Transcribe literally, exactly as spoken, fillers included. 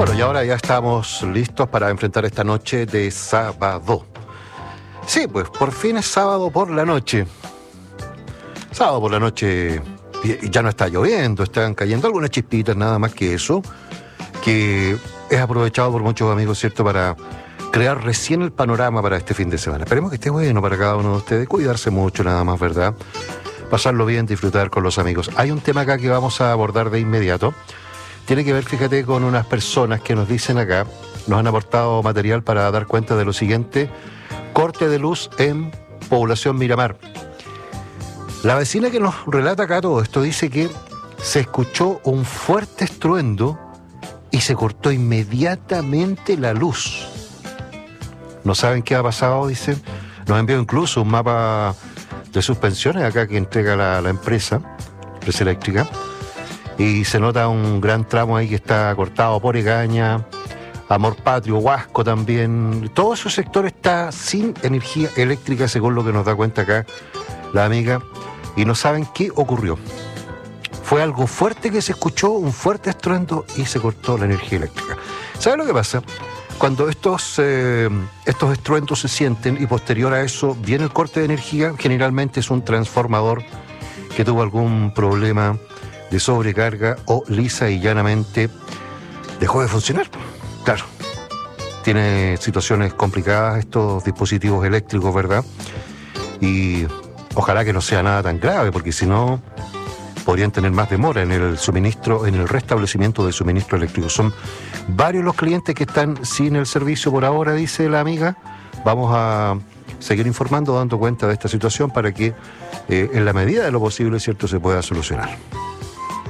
Bueno, y ahora ya estamos listos para enfrentar esta noche de sábado. Sí, pues por fin es sábado por la noche. Sábado por la noche ya no está lloviendo, están cayendo algunas chispitas, nada más que eso, que es aprovechado por muchos amigos, ¿cierto?, para crear recién el panorama para este fin de semana. Esperemos que esté bueno para cada uno de ustedes, cuidarse mucho nada más, ¿verdad? Pasarlo bien, disfrutar con los amigos. Hay un tema acá que vamos a abordar de inmediato. Tiene que ver, fíjate, con unas personas que nos dicen acá, nos han aportado material para dar cuenta de lo siguiente: corte de luz en población Miramar. La vecina que nos relata acá todo esto dice que se escuchó un fuerte estruendo y se cortó inmediatamente la luz. No saben qué ha pasado, dicen. Nos envió incluso un mapa de suspensiones acá que entrega la, la empresa, empresa eléctrica. Y se nota un gran tramo ahí que está cortado por Egaña, Amor Patrio, Huasco también. Todo ese sector está sin energía eléctrica, según lo que nos da cuenta acá la amiga. Y no saben qué ocurrió. Fue algo fuerte que se escuchó, un fuerte estruendo, y se cortó la energía eléctrica. ¿Saben lo que pasa? Cuando estos, eh, estos estruendos se sienten y posterior a eso viene el corte de energía, generalmente es un transformador que tuvo algún problema de sobrecarga o lisa y llanamente dejó de funcionar. Claro, tiene situaciones complicadas estos dispositivos eléctricos, ¿verdad? Y ojalá que no sea nada tan grave, porque si no podrían tener más demora en el suministro, en el restablecimiento del suministro eléctrico. Son varios los clientes que están sin el servicio por ahora, dice la amiga. Vamos a seguir informando, dando cuenta de esta situación para que eh, en la medida de lo posible, cierto, se pueda solucionar.